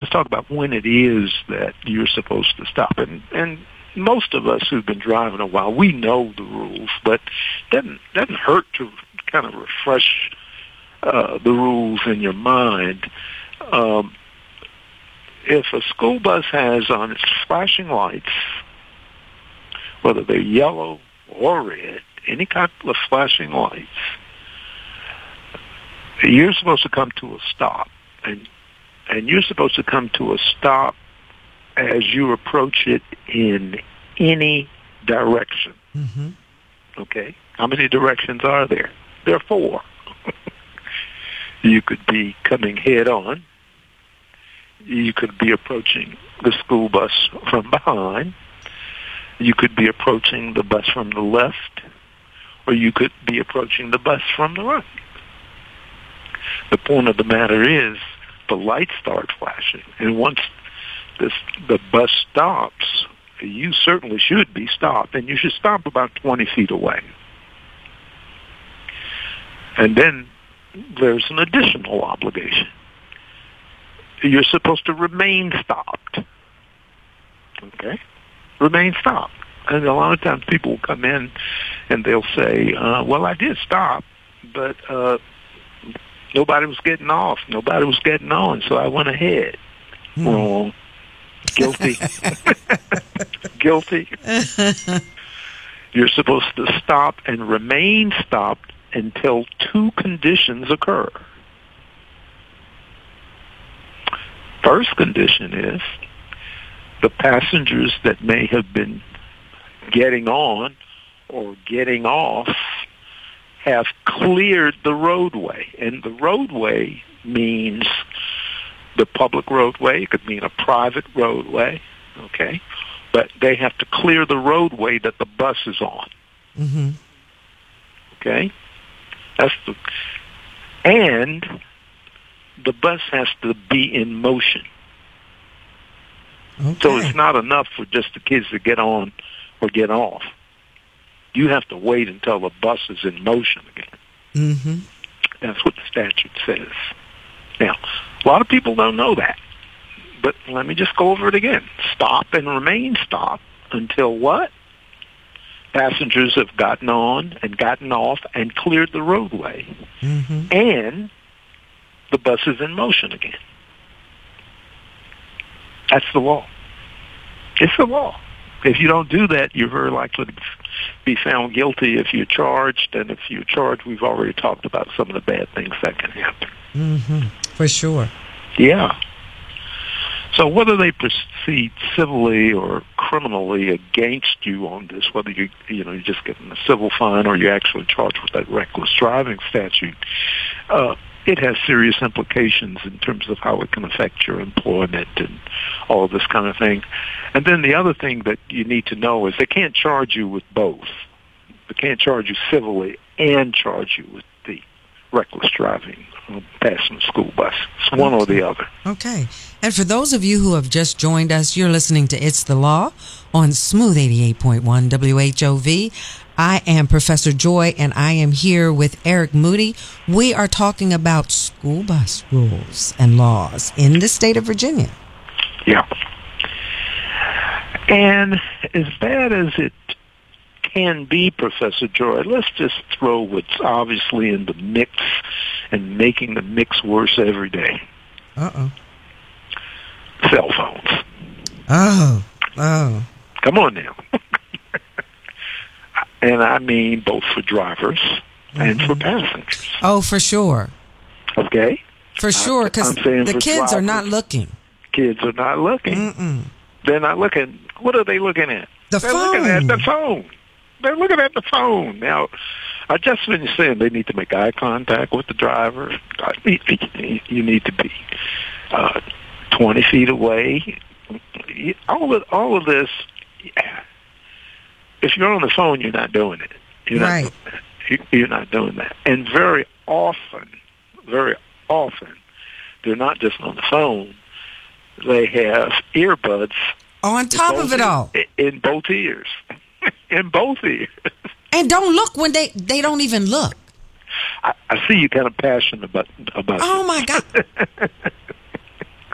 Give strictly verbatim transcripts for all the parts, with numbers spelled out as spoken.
let's talk about when it is that you're supposed to stop. And, and most of us who've been driving a while, we know the rules, but it doesn't, doesn't hurt to kind of refresh uh, the rules in your mind. Um, if a school bus has on its flashing lights, whether they're yellow or red, any kind of flashing lights, you're supposed to come to a stop. And and you're supposed to come to a stop as you approach it in any direction. Mm-hmm. Okay? How many directions are there? There are four. You could be coming head on. You could be approaching the school bus from behind. You could be approaching the bus from the left, or you could be approaching the bus from the right. The point of the matter is the lights start flashing, and once this, the bus stops, you certainly should be stopped, and you should stop about twenty feet away. And then there's an additional obligation. You're supposed to remain stopped. Okay? Remain stopped. And a lot of times people will come in and they'll say, uh, well, I did stop, but uh, nobody was getting off. Nobody was getting on, so I went ahead. Hmm. Wrong. Guilty. Guilty. You're supposed to stop and remain stopped until two conditions occur. First condition is the passengers that may have been getting on or getting off have cleared the roadway. And the roadway means the public roadway. It could mean a private roadway, okay? But they have to clear the roadway that the bus is on. Mm-hmm. Okay? That's the... And the bus has to be in motion. Okay. So it's not enough for just the kids to get on or get off. You have to wait until the bus is in motion again. Mm-hmm. That's what the statute says. Now, a lot of people don't know that. But let me just go over it again. Stop and remain stopped until what? Passengers have gotten on and gotten off and cleared the roadway. Mm-hmm. And the bus is in motion again. That's the law. It's the law. If you don't do that, you're very likely to be found guilty if you're charged. And if you're charged, we've already talked about some of the bad things that can happen. Mm-hmm. For sure. Yeah. So whether they proceed civilly or criminally against you on this, whether you you know you're just getting a civil fine or you're actually charged with that reckless driving statute, uh, it has serious implications in terms of how it can affect your employment and all of this kind of thing. And then the other thing that you need to know is they can't charge you with both. They can't charge you civilly and charge you with the reckless driving uh, passing the school bus. It's one okay. or the other. Okay. And for those of you who have just joined us, you're listening to It's the Law on Smooth eighty-eight point one W H O V. I am Professor Joy, and I am here with Eric Moody. We are talking about school bus rules and laws in the state of Virginia. Yeah. And as bad as it can be, Professor Joy, let's just throw what's obviously in the mix and making the mix worse every day. Uh-oh. Cell phones. Oh. Oh. Come on now. And I mean both for drivers mm-hmm. and for passengers. Oh, for sure. Okay? For sure, because the kids drivers, are not looking. Kids are not looking. Mm-mm. They're not looking. What are they looking at? The They're phone. looking at the phone. They're looking at the phone. Now, I just finished saying they need to make eye contact with the driver. You need to be uh, twenty feet away. All of, all of this, yeah. If you're on the phone, you're not doing it. You're right. not doing that. You're not doing that. And very often, very often, they're not just on the phone. They have earbuds. On top of it all. In both ears. In both ears. And don't look when they, they don't even look. I, I see you kind of passionate about about Oh, my God.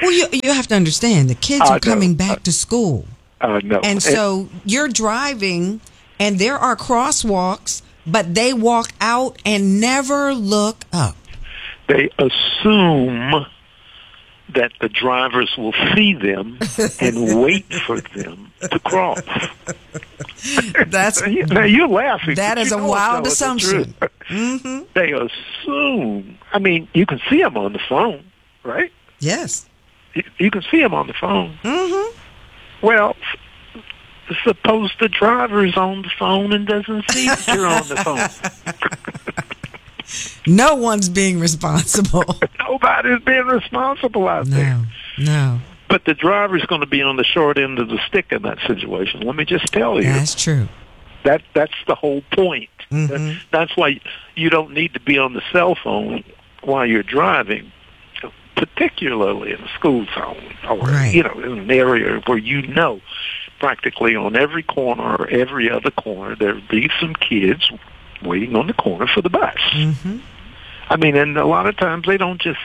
Well, you you have to understand the kids I are coming know. back to school, Uh, no. and so you're driving, and there are crosswalks, but they walk out and never look up. They assume that the drivers will see them and wait for them to cross. That's now you're laughing. That but is you a know wild it's not the assumption. truth. Mm-hmm. They assume. I mean, you can see them on the phone, right? Yes. You, you can see them on the phone. Mm-hmm. Well, suppose the driver's on the phone and doesn't see that you're on the phone. No one's being responsible. Nobody's being responsible out No, there. no. But the driver's going to be on the short end of the stick in that situation. Let me just tell you. That's true. That that's the whole point. Mm-hmm. That, that's why you don't need to be on the cell phone while you're driving, particularly in a school zone or Right. you know in an area where you know practically on every corner or every other corner there'll be some kids waiting on the corner for the bus. Mm-hmm. I mean, and a lot of times they don't just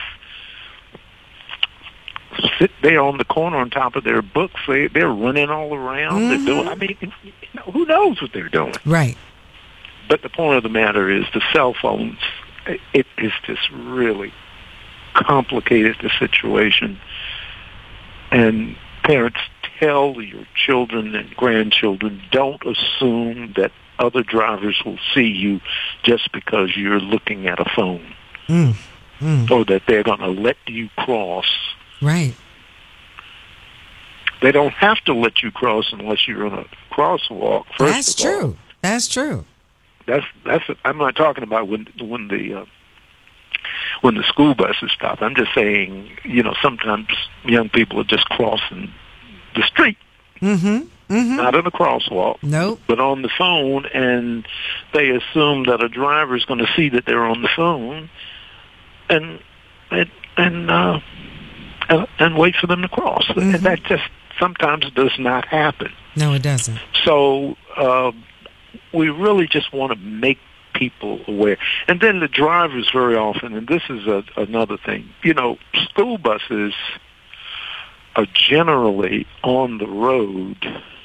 sit there on the corner on top of their books. They, they're running all around. Mm-hmm. They're doing, I mean, you know, who knows what they're doing? Right. But the point of the matter is the cell phones, it is just really complicated the situation. And parents tell your children and grandchildren, don't assume that other drivers will see you just because you're looking at a phone. Mm. Mm. Or that they're going to let you cross. Right. They don't have to let you cross unless you're in a crosswalk. First That's of all. true. That's true. That's that's. I'm not talking about when when the uh, when the school buses stop. I'm just saying, you know, sometimes young people are just crossing the street, Mm-hmm. Mm-hmm. not in a crosswalk, Nope. but on the phone, and they assume that a driver is going to see that they're on the phone, and and and, uh, and, and wait for them to cross. Mm-hmm. And that just sometimes does not happen. No, it doesn't. So uh, we really just want to make people aware. And then the drivers very often, and this is a, another thing, you know, school buses are generally on the road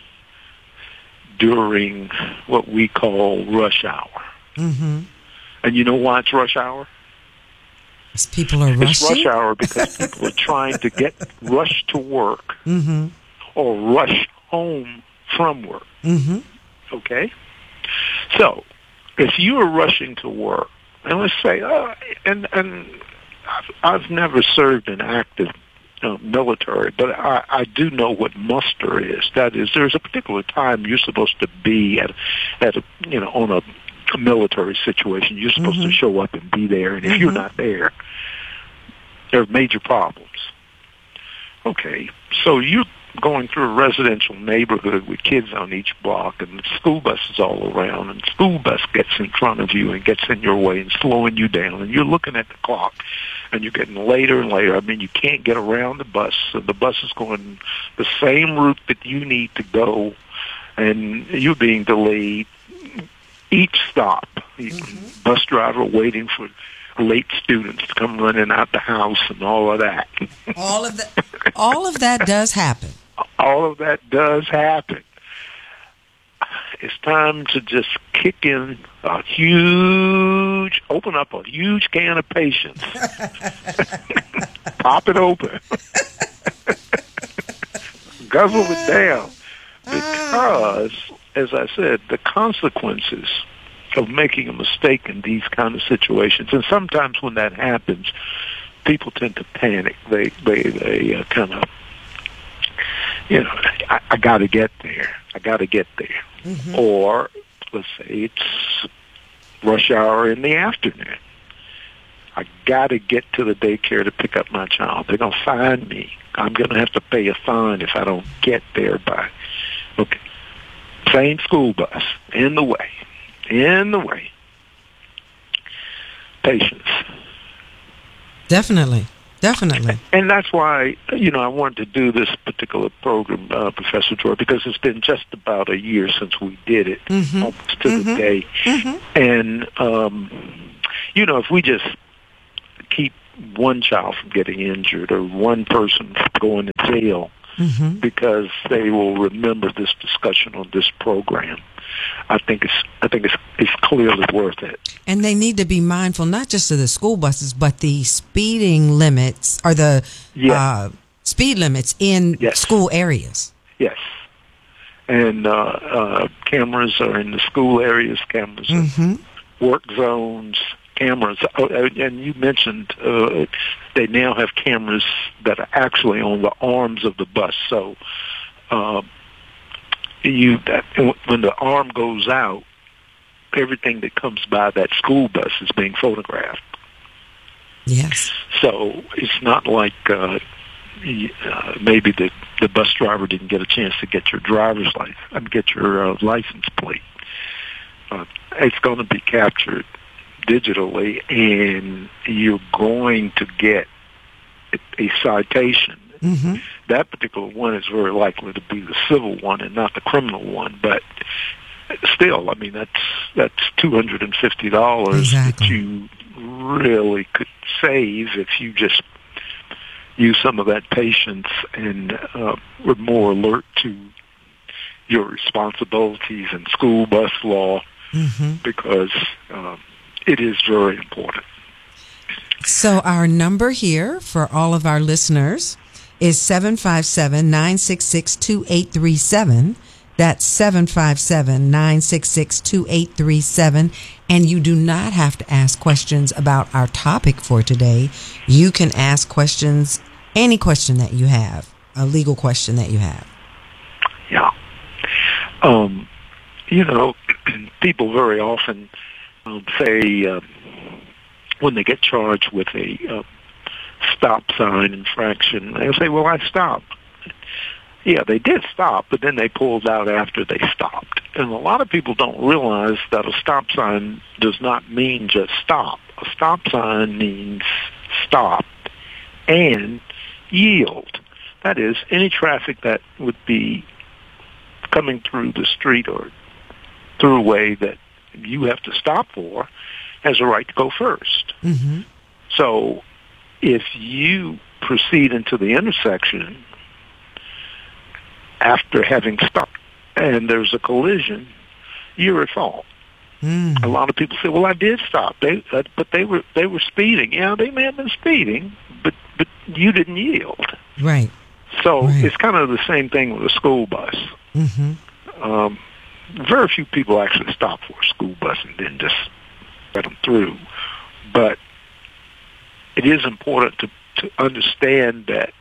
during what we call rush hour. Mm-hmm. And you know why it's rush hour? Because people are rushing. It's rush hour because people are trying to get rush to work Mm-hmm. or rush home from work. Mm-hmm. Okay? So, if you are rushing to work, and let's say, uh, and and I've, I've never served in active uh, military, but I, I do know what muster is. That is, there's a particular time you're supposed to be at, at a, you know, on a, a military situation. You're supposed Mm-hmm. to show up and be there, and if Mm-hmm. you're not there, there are major problems. Okay, so you're going through a residential neighborhood with kids on each block and the school buses all around, and the school bus gets in front of you and gets in your way and slowing you down, and you're looking at the clock and you're getting later and later. I mean, you can't get around the bus, and the bus is going the same route that you need to go, and you're being delayed each stop. Mm-hmm. Bus driver waiting for late students to come running out the house and all of that. All of that. All of that does happen. All of that does happen. It's time to just kick in a huge, open up a huge can of patience. Pop it open. Guzzle it down. Because, as I said, the consequences of making a mistake in these kind of situations, and sometimes when that happens, people tend to panic. They they they uh, kind of, you know, I, I got to get there. I got to get there. Mm-hmm. Or let's say it's rush hour in the afternoon. I got to get to the daycare to pick up my child. They're going to fine me. I'm going to have to pay a fine if I don't get there by. Okay, same school bus in the way, in the way. Patience. Definitely. Definitely. And that's why, you know, I wanted to do this particular program, uh, Professor Joy, because it's been just about a year since we did it, mm-hmm. almost to mm-hmm. the day. Mm-hmm. And, um, you know, if we just keep one child from getting injured or one person from going to jail, mm-hmm. because they will remember this discussion on this program. I think it's I think it's it's clearly worth it. And they need to be mindful not just of the school buses, but the speeding limits or the yes. uh, speed limits in yes. school areas. Yes. And uh, uh, cameras are in the school areas, cameras mm-hmm. in work zones, cameras. Oh, and you mentioned uh, they now have cameras that are actually on the arms of the bus. So uh, you that, when the arm goes out, everything that comes by that school bus is being photographed. Yes. So it's not like uh, uh, maybe the, the bus driver didn't get a chance to get your driver's license, I mean, get your uh, license plate. Uh, it's going to be captured digitally, and you're going to get a, a citation. Mm-hmm. That particular one is very likely to be the civil one and not the criminal one, but still, I mean, that's that's two hundred fifty dollars exactly. that you really could save if you just use some of that patience and uh, were more alert to your responsibilities in school bus law, mm-hmm. because um, it is very important. So our number here for all of our listeners is seven five seven, nine six six, two eight three seven. That's seven five seven, nine six six, two eight three seven. And you do not have to ask questions about our topic for today. You can ask questions, any question that you have, a legal question that you have. Yeah. Um, you know, people very often um, say uh, when they get charged with a uh, stop sign infraction, they'll say, well, I stopped. Yeah, they did stop, but then they pulled out after they stopped. And a lot of people don't realize that a stop sign does not mean just stop. A stop sign means stop and yield. That is, any traffic that would be coming through the street or throughway that you have to stop for has a right to go first. Mm-hmm. So if you proceed into the intersection after having stopped and there's a collision, you're at fault. Mm. A lot of people say, well, I did stop, they, uh, but they were they were speeding. Yeah, they may have been speeding, but, but you didn't yield. Right. So right. it's kind of the same thing with a school bus. Mm-hmm. Um, very few people actually stop for a school bus and then just let them through. But it is important to, to understand that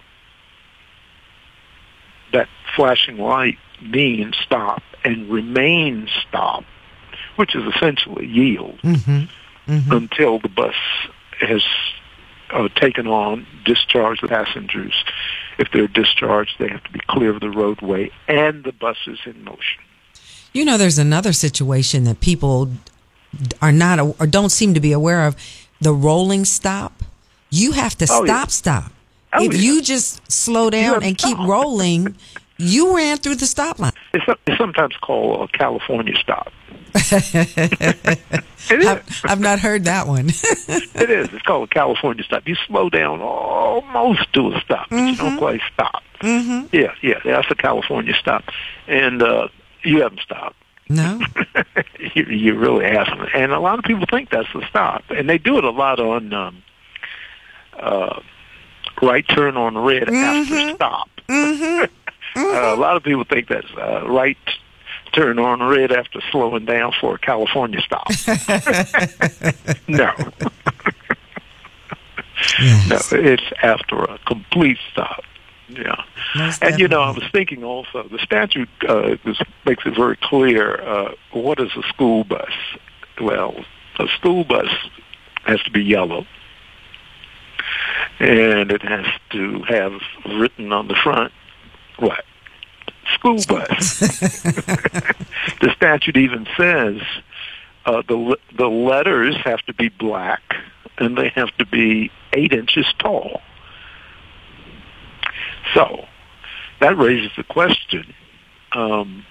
that flashing light means stop and remain stop, which is essentially yield, mm-hmm. Mm-hmm. until the bus has uh, taken on, discharged the passengers. If they're discharged, they have to be clear of the roadway, and the bus is in motion. You know, there's another situation that people are not or don't seem to be aware of, the rolling stop. You have to oh, stop, yeah. stop. Oh, if yeah. you just slow down and keep rolling, you ran through the stop line. It's, it's sometimes called a California stop. It is. I've, I've not heard that one. It is. It's called a California stop. You slow down almost to a stop, but mm-hmm. you don't quite stop. Mm-hmm. Yeah, yeah, that's a California stop. And uh, you haven't stopped. No. you, you really haven't. And a lot of people think that's the stop. And they do it a lot on um, uh, right turn on red mm-hmm. after stop. Mm-hmm. Mm-hmm. Uh, a lot of people think that's uh, right turn on red after slowing down for a California stop. No. Yes. No, it's after a complete stop. Yeah. Most and, definitely. You know, I was thinking also, the statute uh, this makes it very clear, uh, what is a school bus? Well, a school bus has to be yellow, and it has to have written on the front, what? School bus. The statute even says uh, the the letters have to be black, and they have to be eight inches tall. So that raises the question, um,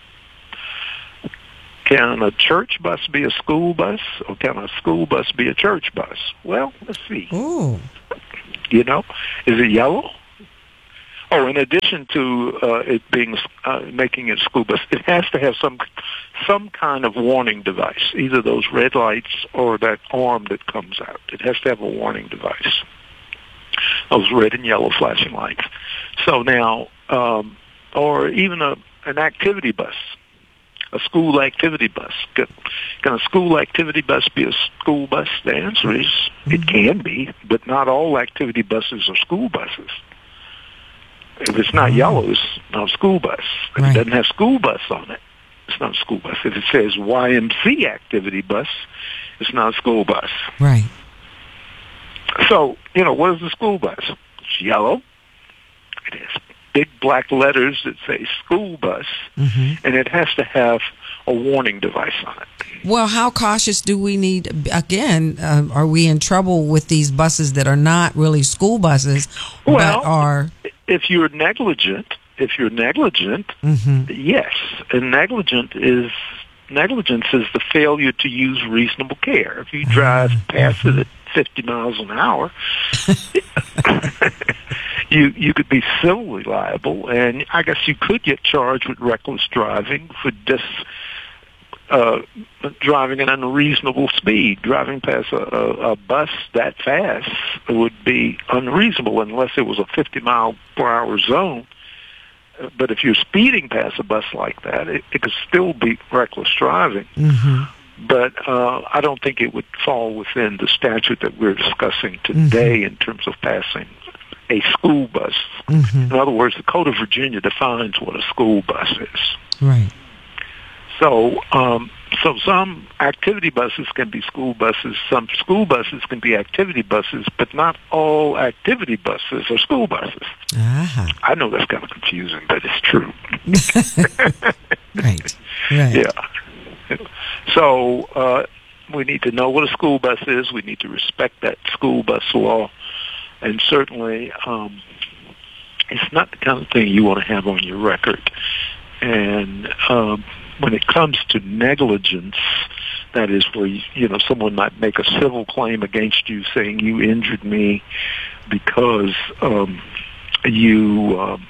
can a church bus be a school bus, or can a school bus be a church bus? Well, let's see. Ooh. You know, is it yellow? Oh, in addition to uh, it being uh, making it school bus, it has to have some some kind of warning device, either those red lights or that arm that comes out. It has to have a warning device, those red and yellow flashing lights. So now, um, or even a an activity bus, a school activity bus. Can, can a school activity bus be a school bus? The answer is it can be, but not all activity buses are school buses. If it's not yellow, it's not a school bus. If Right. it doesn't have school bus on it, it's not a school bus. If it says Y M C A activity bus, it's not a school bus. Right. So, you know, what is the school bus? It's yellow. It has big black letters that say school bus, Mm-hmm. and it has to have a warning device on it. Well, how cautious do we need? Again, uh, are we in trouble with these buses that are not really school buses, Well, but are? if you're negligent, if you're negligent, Mm-hmm. yes, and negligent is negligence is the failure to use reasonable care. If you drive past it at fifty miles an hour, you you could be civilly liable, and I guess you could get charged with reckless driving for dis uh, driving at an unreasonable speed. Driving past a, a, a bus that fast would be unreasonable unless it was a fifty mile per hour zone. But if you're speeding past a bus like that, it, it could still be reckless driving. Mm-hmm. But uh, I don't think it would fall within the statute that we're discussing today Mm-hmm. in terms of passing a school bus. Mm-hmm. In other words, the Code of Virginia defines what a school bus is. Right. So, um, so some activity buses can be school buses. Some school buses can be activity buses, but not all activity buses are school buses. Ah. I know that's kind of confusing, but it's true. Right. Right. Yeah. So uh, we need to know what a school bus is. We need to respect that school bus law, and certainly um, it's not the kind of thing you want to have on your record. And um, when it comes to negligence, that is where you, you know someone might make a civil claim against you, saying you injured me because um, you um,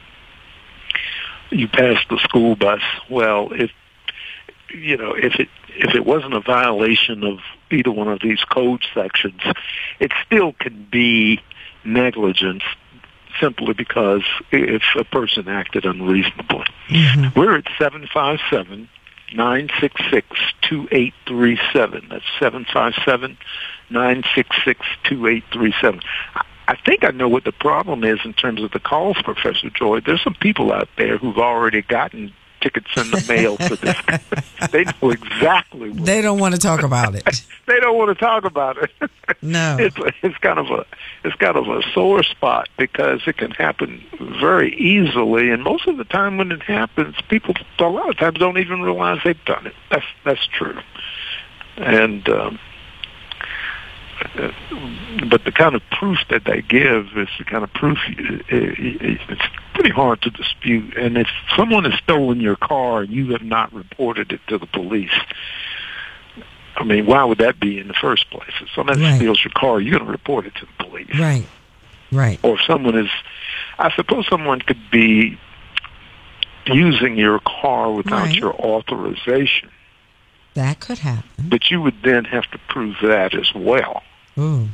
you passed the school bus. Well, if you know if it if it wasn't a violation of either one of these code sections, it still can be negligence, simply because if a person acted unreasonably. Mm-hmm. We're at seven five seven, nine six six, two eight three seven. That's seven five seven, nine six six, two eight three seven. I think I know what the problem is in terms of the calls, Professor Joy. There's some people out there who've already gotten tickets in the mail for this. They know exactly what They don't want to talk about it. they don't want to talk about it. No. It's it's kind of a it's kind of a sore spot because it can happen very easily, and most of the time when it happens, people a lot of times don't even realize they've done it. That's that's true, and. Um, Uh, but the kind of proof that they give is the kind of proof it, it, it's pretty hard to dispute. And if someone has stolen your car and you have not reported it to the police, I mean, why would that be in the first place? If someone Right. steals your car, you're going to report it to the police. Right. Right. Or if someone is, I suppose someone could be using your car without Right. your authorization, That could happen. but you would then have to prove that as well. Ooh.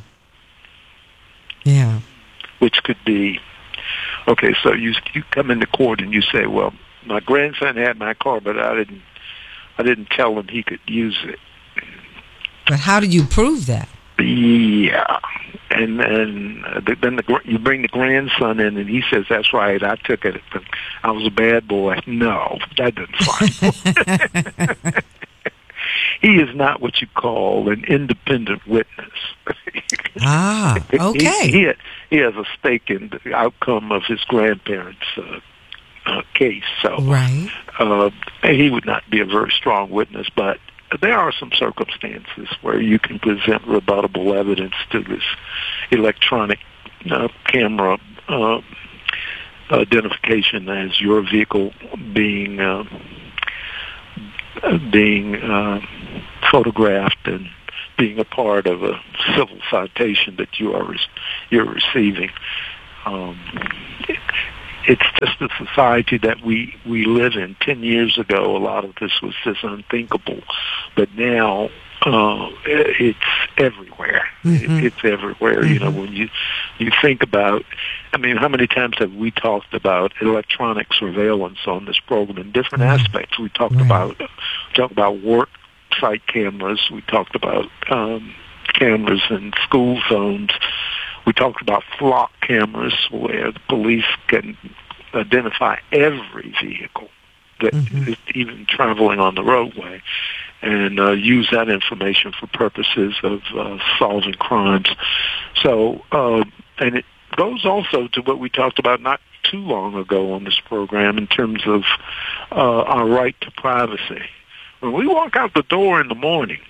Yeah. Which could be, okay, so you you come into court and you say, well, my grandson had my car, but I didn't I didn't tell him he could use it. But how do you prove that? Yeah, and then uh, then the, you bring the grandson in, and he says, "That's right, I took it. But I was a bad boy." No, that doesn't fly. He is not what you call an independent witness. Ah, okay. He, he, he has a stake in the outcome of his grandparents' uh, uh, case, so Right. uh, he would not be a very strong witness. But there are some circumstances where you can present rebuttable evidence to this electronic uh, camera uh, identification as your vehicle being uh, being uh, photographed and being a part of a civil citation that you are re- you're receiving. Um, it's just the society that we, we live in. Ten years ago, a lot of this was just unthinkable, but now uh, it's everywhere. Mm-hmm. It's everywhere. Mm-hmm. You know, when you you think about, I mean, how many times have we talked about electronic surveillance on this program in different mm-hmm. aspects? We talked right. about we talked about work site cameras. We talked about um, cameras in school zones. We talked about flock cameras where the police can identify every vehicle that mm-hmm. is even traveling on the roadway and uh, use that information for purposes of uh, solving crimes. So, uh, and it goes also to what we talked about not too long ago on this program in terms of uh, our right to privacy. When we walk out the door in the morning,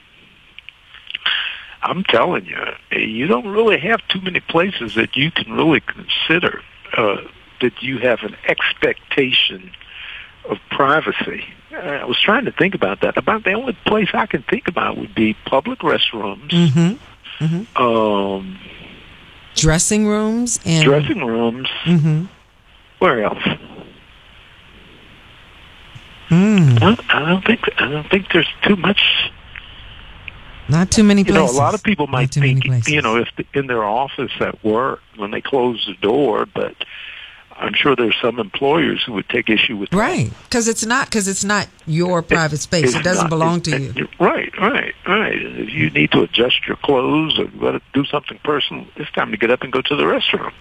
I'm telling you, you don't really have too many places that you can really consider uh, that you have an expectation of privacy. I was trying to think about that. About the only place I can think about would be public restrooms, mm-hmm. Mm-hmm. Um, dressing rooms, and dressing rooms. Mm-hmm. Where else? Mm. I, don't, I don't think. I don't think there's too much. Not too many places. You know, a lot of people might think, you know, if the, in their office at work when they close the door, but I'm sure there's some employers who would take issue with that. Right, because it's not because it's not your private it, space. It doesn't not, belong it, to it, you. Right, right, right. If you need to adjust your clothes or you got to do something personal, it's time to get up and go to the restroom.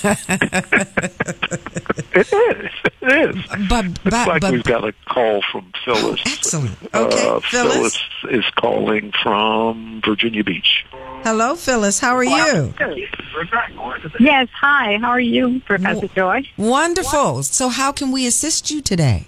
It is. It is. But, it's but, like but, we've got a call from Phyllis. Oh, excellent. Okay, uh, Phyllis. Phyllis is calling from Virginia Beach. Hello, Phyllis. How are you? Yes, hi. How are you, Professor Joy? Wonderful. So how can we assist you today?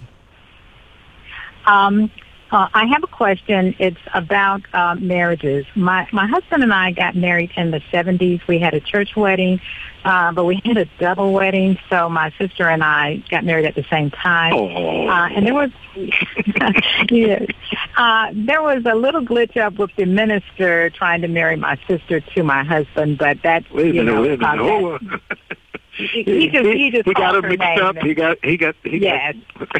Um, uh, I have a question. It's about uh, marriages. My my husband and I got married in the seventies. We had a church wedding, uh, but we had a double wedding, so my sister and I got married at the same time. Oh. Uh, and there was yes, uh, there was a little glitch up with the minister trying to marry my sister to my husband, but that wait a you minute, know, wait a minute, hold on. He, he just he just he got called him her mixed name. up. He got he got he yes. got.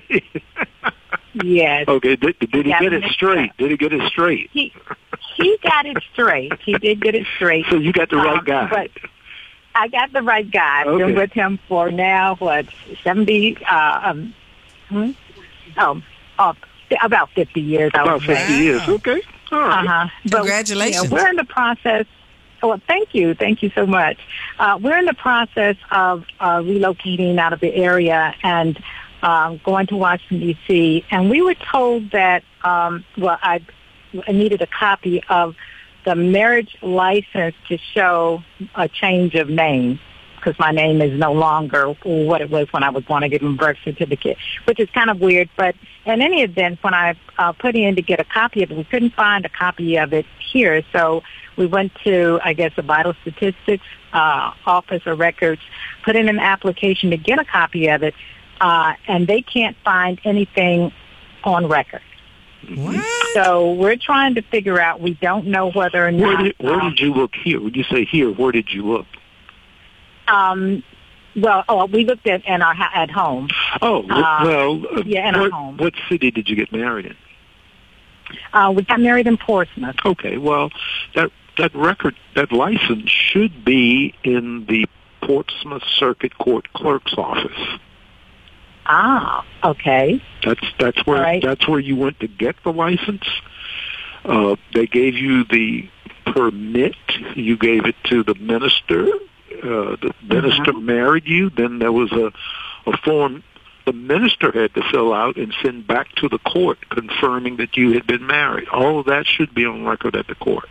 Yes. Okay. Did, did he got get it straight? Did he get it straight? He he got it straight. He did get it straight. So you got the right um, guy. But I got the right guy. I've okay. been with him for now what seventy? Uh, um, hmm? Oh, oh, about fifty years. I About would fifty say. years. Okay. All right. Uh huh. Congratulations. You know, we're in the process. Well, thank you. Thank you so much. Uh, we're in the process of uh, relocating out of the area and um, going to Washington, D C, and we were told that, um, well, I, I needed a copy of the marriage license to show a change of name because my name is no longer what it was when I was born. I gave him a birth certificate, which is kind of weird. But in any event, when I uh, put in to get a copy of it, we couldn't find a copy of it here. So we went to, I guess, the Vital Statistics uh, Office of Records, put in an application to get a copy of it, uh, and they can't find anything on record. What? So we're trying to figure out, we don't know whether or not... Where did, where um, did you look here? When you say here, where did you look? Um, well, oh, we looked at in our at home. Oh, Uh, well, yeah, in our what, home. what city did you get married in? Uh, we got married in Portsmouth. Okay, well, that that record, that license should be in the Portsmouth Circuit Court Clerk's office. Ah, okay. That's that's where Right. that's where you went to get the license. Uh, they gave you the permit. You gave it to the minister. Uh, the minister Mhm. married you. Then there was a a form the minister had to fill out and send back to the court confirming that you had been married. All of that should be on record at the court.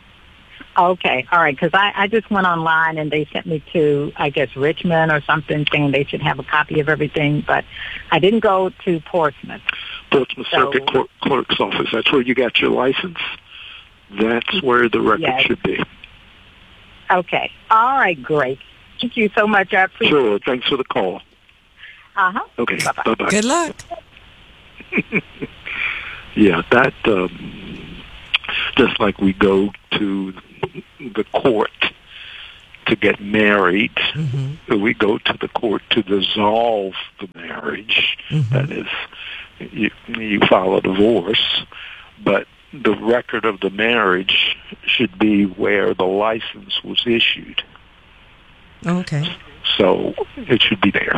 Okay, all right, because I, I just went online and they sent me to, I guess, Richmond or something, saying they should have a copy of everything, but I didn't go to Portsmouth. Portsmouth So- Circuit Court Clerk's office. That's where you got your license. That's where the record Yes. should be. Okay, all right, great. Thank you so much. I appreciate Sure. Thanks for the call. it. Uh-huh. Okay. Bye-bye. Bye-bye. Good luck. Yeah, that. Um, just like we go to the court to get married. Mm-hmm. We go to the court to dissolve the marriage. Mm-hmm. That is, you, you file a divorce, but the record of the marriage should be where the license was issued. Okay. So it should be there.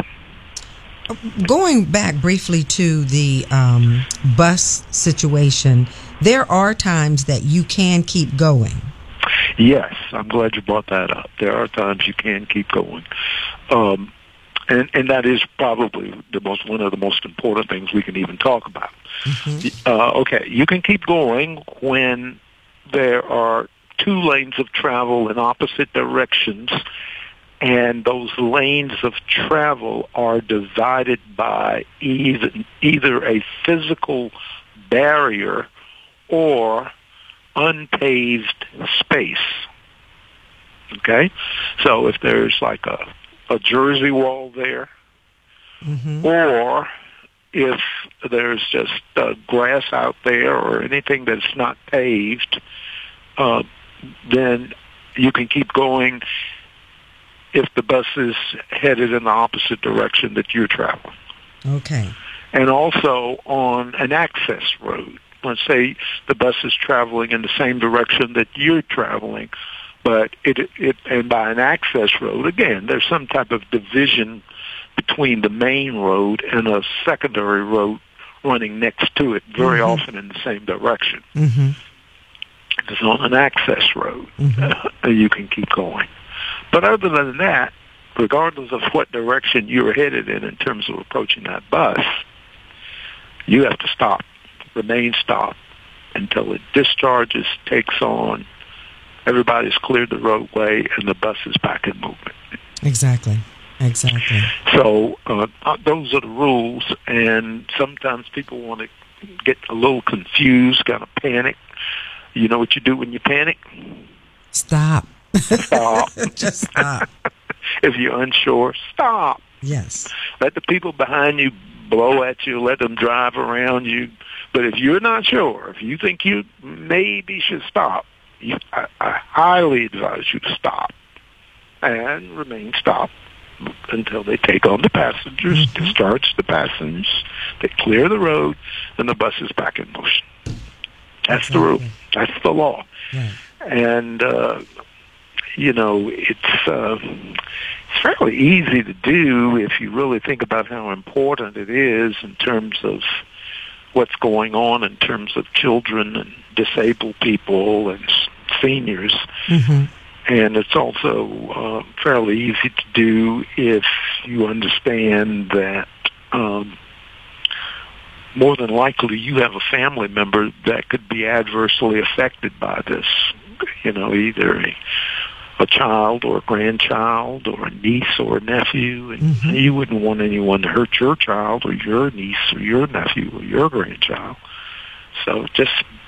Going back briefly to the um, bus situation, there are times that you can keep going. Yes, I'm glad you brought that up. There are times you can keep going. Um, and, and that is probably the most one of the most important things we can even talk about. Mm-hmm. Uh, okay, you can keep going when there are two lanes of travel in opposite directions, and those lanes of travel are divided by either, either a physical barrier or unpaved space. Okay? So if there's like a, a Jersey wall there, mm-hmm. or if there's just uh, grass out there or anything that's not paved, uh, then you can keep going if the bus is headed in the opposite direction that you're traveling. Okay. And also on an access road. Let's say the bus is traveling in the same direction that you're traveling, but it, it and by an access road, again, there's some type of division between the main road and a secondary road running next to it, very mm-hmm. often in the same direction. Mm-hmm. It's on an access road. Mm-hmm. Uh, you can keep going. But other than that, regardless of what direction you're headed in in terms of approaching that bus, you have to stop, remain stopped until it discharges, takes on, everybody's cleared the roadway, and the bus is back in movement. Exactly. Exactly. So uh, those are the rules, and sometimes people want to get a little confused, kind of panic. You know what you do when you panic? Stop. Stop. Just stop. If you're unsure, stop. Yes. Let the people behind you blow at you. Let them drive around you. But if you're not sure, if you think you maybe should stop, you, I, I highly advise you to stop and remain stopped until they take on the passengers, mm-hmm. discharge the passengers, they clear the road, and the bus is back in motion. That's exactly. the rule. That's the law. Right. And, uh, you know, it's uh, it's fairly easy to do if you really think about how important it is in terms of what's going on in terms of children and disabled people and seniors. Mm-hmm. And it's also uh, fairly easy to do if you understand that um, more than likely you have a family member that could be adversely affected by this. You know, either a, a child or a grandchild or a niece or a nephew. And mm-hmm. you wouldn't want anyone to hurt your child or your niece or your nephew or your grandchild. So just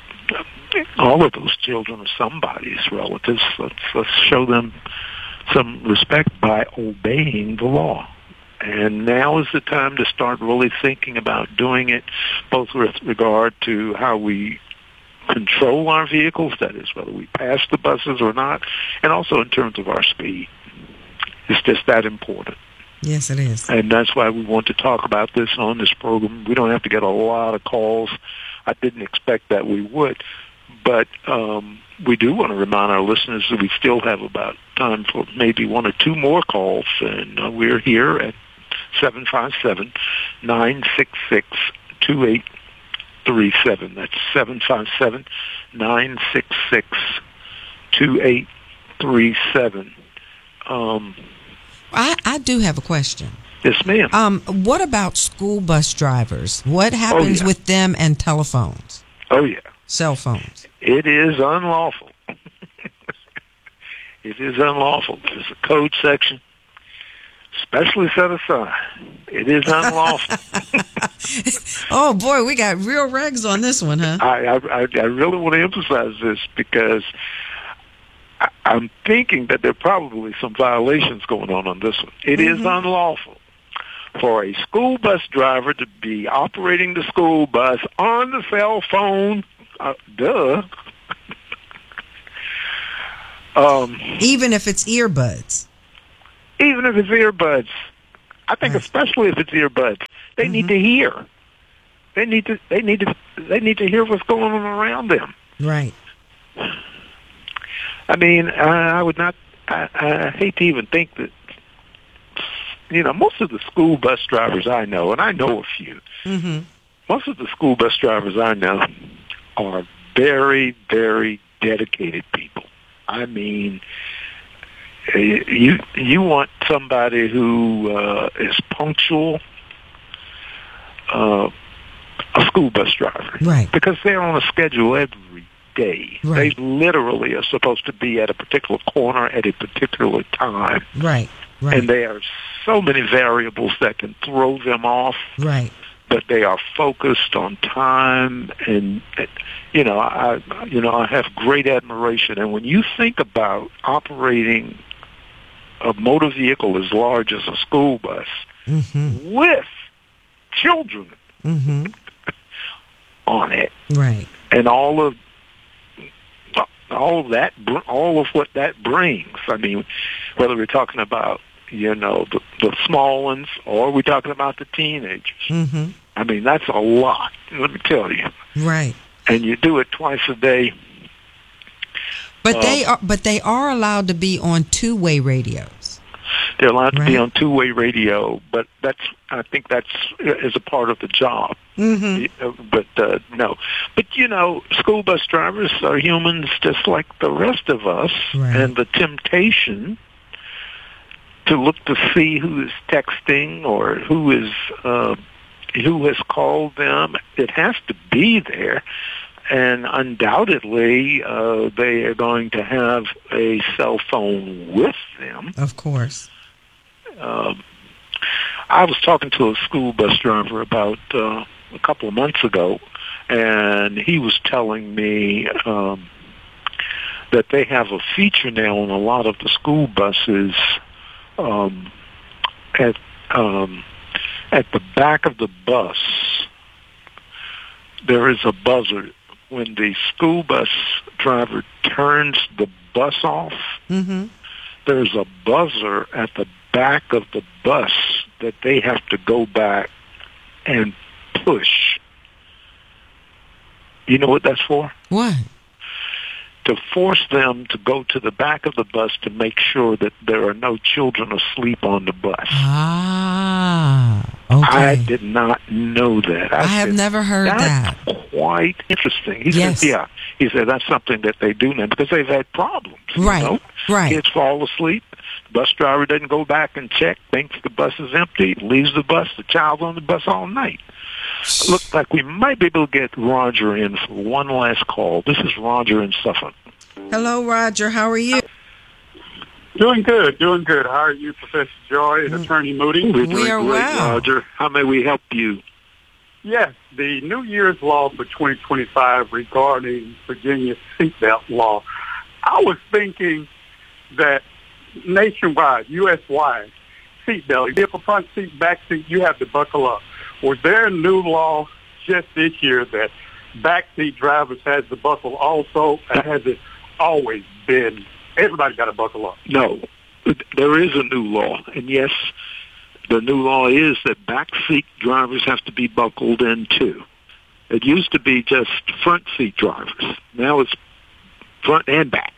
all of those children are somebody's relatives. Let's, let's show them some respect by obeying the law. And now is the time to start really thinking about doing it, both with regard to how we control our vehicles, that is, whether we pass the buses or not, and also in terms of our speed. It's just that important. Yes, it is. And that's why we want to talk about this on this program. We don't have to get a lot of calls. I didn't expect that we would. But um, we do want to remind our listeners that we still have about time for maybe one or two more calls. And uh, we're here at seven five seven, nine six six, two eight three seven. That's seven five seven, nine six six, two eight three seven. Um, I, I do have a question. Yes, ma'am. Um, what about school bus drivers? What happens oh, yeah. with them and telephones? Oh, yeah. Cell phones. It is unlawful. It is unlawful. There's a code section specially set aside. It is unlawful. Oh, boy, we got real regs on this one, huh? I, I, I really want to emphasize this because I, I'm thinking that there are probably some violations going on on this one. It mm-hmm. is unlawful for a school bus driver to be operating the school bus on the cell phone, uh, duh, Um, Even if it's earbuds. even if it's earbuds, I think Right. especially if it's earbuds, they Mm-hmm. need to hear. They need to. They need to. They need to hear what's going on around them. Right. I mean, I, I would not. I, I hate to even think that. You know, most of the school bus drivers I know, and I know a few. Mm-hmm. Most of the school bus drivers I know are very, very dedicated people. I mean, you you want somebody who uh, is punctual, uh, a school bus driver, Right. because they're on a schedule every day. Right. They literally are supposed to be at a particular corner at a particular time, Right. Right. and there are so many variables that can throw them off. Right. But they are focused on time, and you know, I you know I have great admiration. And when you think about operating a motor vehicle as large as a school bus Mm-hmm. with children Mm-hmm. on it, Right. and all of all of that, all of what that brings. I mean, whether we're talking about you know the, the small ones, or we're talking about the teenagers. Mm-hmm. I mean, that's a lot. Let me tell you. Right. And you do it twice a day. But Uh, they are but they are allowed to be on two-way radios. They're allowed to be Right. on two-way radio, but that's I think that's is a part of the job. Mm-hmm. But uh, no, but you know, school bus drivers are humans just like the rest of us, Right. and the temptation to look to see who is texting or who is uh, who has called them. It has to be there. And undoubtedly, uh, they are going to have a cell phone with them. Of course. Um, I was talking to a school bus driver about uh, a couple of months ago, and he was telling me um, that they have a feature now on a lot of the school buses um, at um, at the back of the bus. There is a buzzer. When the school bus driver turns the bus off, Mm-hmm. there's a buzzer at the back of the bus that they have to go back and push. You know what that's for? What? To force them to go to the back of the bus to make sure that there are no children asleep on the bus. Ah. Okay. I did not know that. I, I have said, never heard that's that. quite interesting. He Yes. said, yeah. He said, that's something that they do now because they've had problems. Right, You know? right. Kids fall asleep. The bus driver doesn't go back and check, thinks the bus is empty, leaves the bus. The child's on the bus all night. Looks like we might be able to get Roger in for one last call. This is Roger in Suffolk. Hello, Roger. How are you? Doing good, doing good. How are you, Professor Joy and Attorney Moody? We're doing are great, well. Roger. How may we help you? Yes, the New Year's law for twenty twenty-five regarding Virginia's seatbelt law. I was thinking that nationwide, U S-wide, seatbelt, if you have a front seat, back seat, you have to buckle up. Was there a new law just this year that backseat drivers has to buckle also, and has it always been everybody got to buckle up? No. There is a new law, and yes, the new law is that backseat drivers have to be buckled in too. It used to be just front seat drivers. Now it's front and back.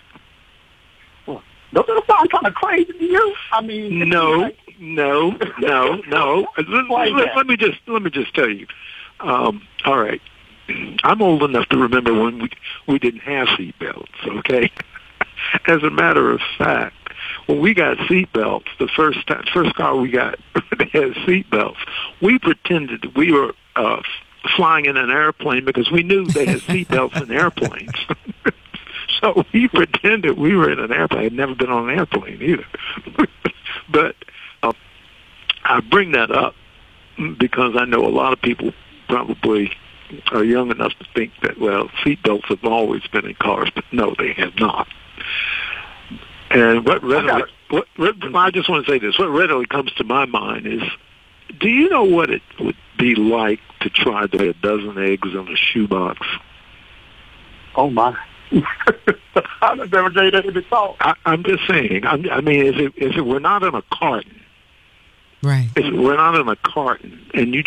Doesn't that sound kind of crazy to you? I mean, No, like, no, no, no. Let, Why let- that? let me just let me just tell you. Um, all right, I'm old enough to remember when we we didn't have seatbelts. Okay, as a matter of fact, when we got seatbelts, the first time, first car we got that had seatbelts, we pretended that we were uh, flying in an airplane because we knew they had seatbelts in airplanes. So we pretended we were in an airplane. I'd never been on an airplane either. But uh, I bring that up because I know a lot of people probably are young enough to think that, well, seatbelts have always been in cars, but no, they have not. And what readily, what, I just want to say this, what readily comes to my mind is, do you know what it would be like to try to lay a dozen eggs in a shoebox? oh my. I never gave that any thought. I, I'm just saying. I'm, I mean, if it, if it were not in a carton, right? If it were not in a carton, and you